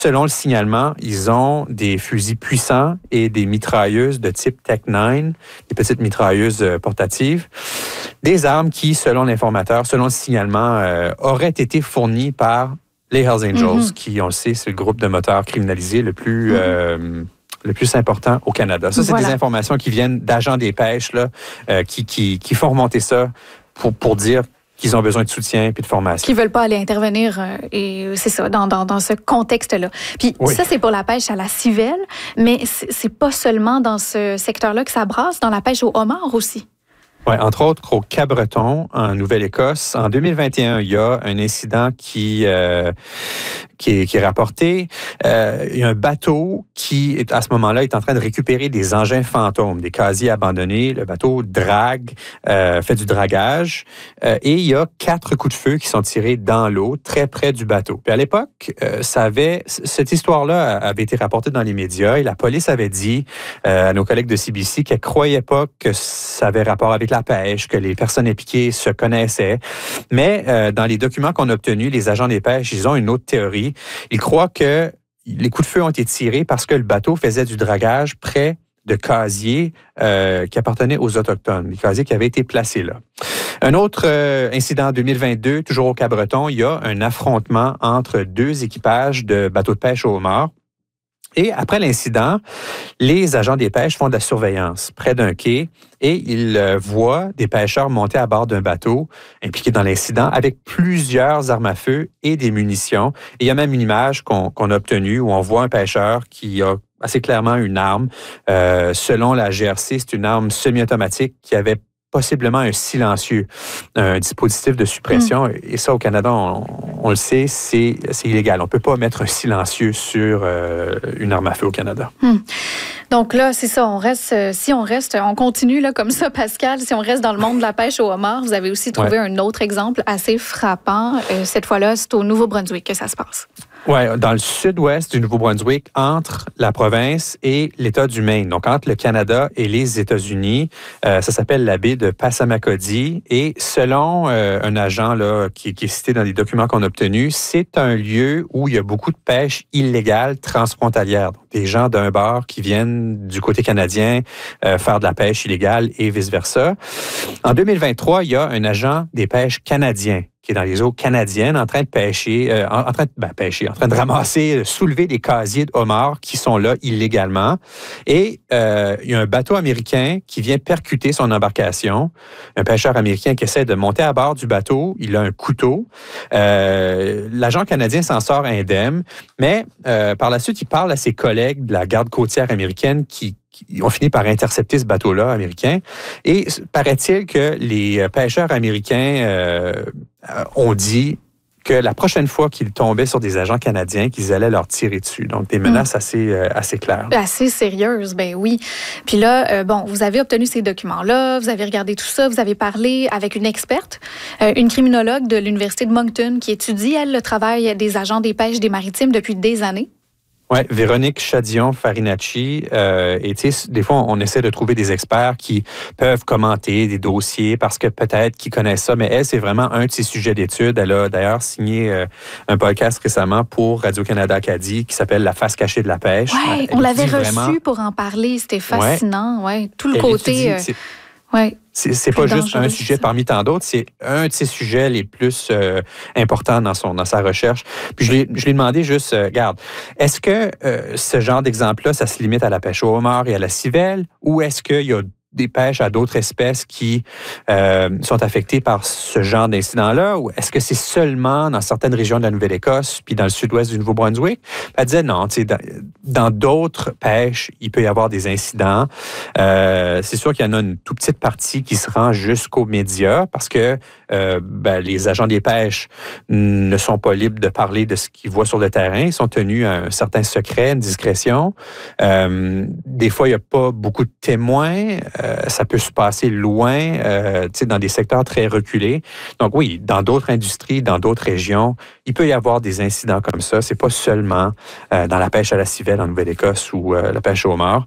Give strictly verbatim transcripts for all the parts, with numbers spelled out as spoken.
Selon le signalement, ils ont des fusils puissants et des mitrailleuses de type Tech neuf, des petites mitrailleuses portatives, des armes qui, selon l'informateur, selon le signalement, euh, auraient été fournies par les Hells Angels, mm-hmm. qui, on le sait, c'est le groupe de motards criminalisés le plus... Mm-hmm. euh, le plus important au Canada. Ça, c'est voilà. Des informations qui viennent d'agents des pêches là, euh, qui, qui, qui font remonter ça pour, pour dire qu'ils ont besoin de soutien et de formation. Qui ne veulent pas aller intervenir, euh, et c'est ça, dans, dans, dans ce contexte-là. Puis oui. Ça, c'est pour la pêche à la civelle, mais c'est, c'est pas seulement dans ce secteur-là que ça brasse, dans la pêche au homard aussi. Oui, entre autres, au Cap-Breton, en Nouvelle-Écosse, en deux mille vingt et un, il y a un incident qui, euh, qui, est, qui est rapporté. Euh, il y a un bateau qui, est, à ce moment-là, est en train de récupérer des engins fantômes, des casiers abandonnés. Le bateau drague, euh, fait du dragage, euh, et il y a quatre coups de feu qui sont tirés dans l'eau, très près du bateau. Puis à l'époque, euh, ça avait, cette histoire-là avait été rapportée dans les médias et la police avait dit euh, à nos collègues de C B C qu'elle ne croyait pas que ça avait rapport avec la pêche, que les personnes impliquées se connaissaient. Mais euh, dans les documents qu'on a obtenus, les agents des pêches, ils ont une autre théorie. Ils croient que les coups de feu ont été tirés parce que le bateau faisait du dragage près de casiers euh, qui appartenaient aux Autochtones, des casiers qui avaient été placés là. Un autre euh, incident en deux mille vingt-deux, toujours au Cap-Breton, il y a un affrontement entre deux équipages de bateaux de pêche au homard. Et après l'incident, les agents des pêches font de la surveillance près d'un quai et ils euh, voient des pêcheurs monter à bord d'un bateau impliqué dans l'incident avec plusieurs armes à feu et des munitions. Et il y a même une image qu'on, qu'on a obtenue où on voit un pêcheur qui a assez clairement une arme. Euh, selon la G R C, c'est une arme semi-automatique qui avait possiblement un silencieux, un dispositif de suppression. Mmh. Et ça, au Canada, on, on le sait, c'est, c'est illégal. On ne peut pas mettre un silencieux sur euh, une arme à feu au Canada. Mmh. Donc là, c'est ça, on reste, si on reste, on continue là, comme ça, Pascal, si on reste dans le monde de la pêche au homard, vous avez aussi trouvé ouais. un autre exemple assez frappant. Euh, cette fois-là, c'est au Nouveau-Brunswick que ça se passe. Oui, dans le sud-ouest du Nouveau-Brunswick, entre la province et l'État du Maine, donc entre le Canada et les États-Unis. Euh, ça s'appelle la baie de Passamaquoddy. Et selon euh, un agent là, qui, qui est cité dans les documents qu'on a obtenus, c'est un lieu où il y a beaucoup de pêche illégale transfrontalière. Donc, des gens d'un bar qui viennent du côté canadien euh, faire de la pêche illégale et vice-versa. En deux mille vingt-trois, il y a un agent des pêches canadien qui est dans les eaux canadiennes, en train de pêcher, euh, en, en train de ben, pêcher, en train de ramasser, de soulever des casiers de homards qui sont là illégalement. Et euh, il y a un bateau américain qui vient percuter son embarcation. Un pêcheur américain qui essaie de monter à bord du bateau. Il a un couteau. Euh, l'agent canadien s'en sort indemne, mais euh, par la suite, il parle à ses collègues de la garde côtière américaine qui Ils ont fini par intercepter ce bateau-là américain. Et paraît-il que les pêcheurs américains euh, ont dit que la prochaine fois qu'ils tombaient sur des agents canadiens, qu'ils allaient leur tirer dessus. Donc, des menaces mmh. assez, euh, assez claires. Assez sérieuses, ben oui. Puis là, euh, bon, vous avez obtenu ces documents-là, vous avez regardé tout ça, vous avez parlé avec une experte, euh, une criminologue de l'Université de Moncton qui étudie, elle, le travail des agents des pêches des maritimes depuis des années. Oui, Véronique Chadion-Farinacci. Euh, et tu sais, des fois, on essaie de trouver des experts qui peuvent commenter des dossiers parce que peut-être qu'ils connaissent ça, mais elle, c'est vraiment un de ses sujets d'étude. Elle a d'ailleurs signé euh, un podcast récemment pour Radio-Canada Acadie qui s'appelle La face cachée de la pêche. Oui, on l'avait reçu vraiment... pour en parler. C'était fascinant. Ouais. Ouais. Tout le elle côté... Étudie, euh... ouais. C'est, c'est pas juste un sujet parmi tant d'autres, c'est un de ses sujets les plus euh, importants dans son dans sa recherche. Puis je lui je ai demandé juste, euh, regarde, est-ce que euh, ce genre d'exemple-là, ça se limite à la pêche au homard et à la civelle, ou est-ce qu'il y a des pêches à d'autres espèces qui euh, sont affectées par ce genre d'incident-là, ou est-ce que c'est seulement dans certaines régions de la Nouvelle-Écosse puis dans le sud-ouest du Nouveau-Brunswick? Elle disait non, tu sais, dans, dans d'autres pêches, il peut y avoir des incidents. Euh, c'est sûr qu'il y en a une toute petite partie qui se rend jusqu'aux médias parce que euh, ben, les agents des pêches ne sont pas libres de parler de ce qu'ils voient sur le terrain. Ils sont tenus à un certain secret, une discrétion. Euh, des fois, il n'y a pas beaucoup de témoins. Euh, ça peut se passer loin, euh, dans des secteurs très reculés. Donc oui, dans d'autres industries, dans d'autres régions, il peut y avoir des incidents comme ça. C'est pas seulement euh, dans la pêche à la civelle en Nouvelle-Écosse ou euh, la pêche au homard.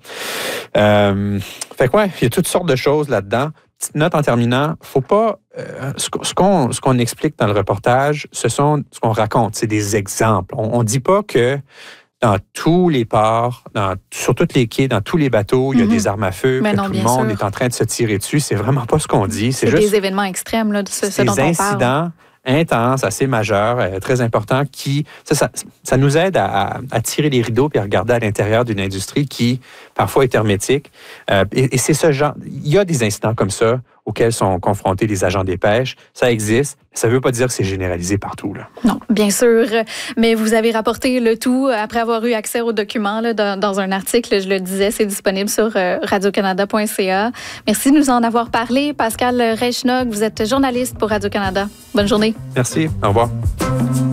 Euh, fait quoi, il y a toutes sortes de choses là-dedans. Petite note en terminant, faut pas euh, ce, ce qu'on ce qu'on explique dans le reportage, ce sont ce qu'on raconte, c'est des exemples. On, on dit pas que dans tous les ports, dans, sur tous les quais, dans tous les bateaux, il y a mm-hmm. des armes à feu, Mais que non, tout le monde sûr. est en train de se tirer dessus. C'est vraiment pas ce qu'on dit. C'est, c'est juste des événements extrêmes, là, de ce, ce des dont on incidents parle. intenses, assez majeurs, euh, très importants, qui ça, ça, ça nous aide à, à, à tirer les rideaux puis à regarder à l'intérieur d'une industrie qui parfois est hermétique. Euh, et, et c'est ce genre, il y a des incidents comme ça auxquels sont confrontés les agents des pêches. Ça existe. Ça ne veut pas dire que c'est généralisé partout, là. Non, bien sûr. Mais vous avez rapporté le tout après avoir eu accès aux documents là, dans, dans un article. Je le disais, c'est disponible sur euh, radio canada point c a. Merci de nous en avoir parlé. Pascal Reichnog, vous êtes journaliste pour Radio-Canada. Bonne journée. Merci. Au revoir.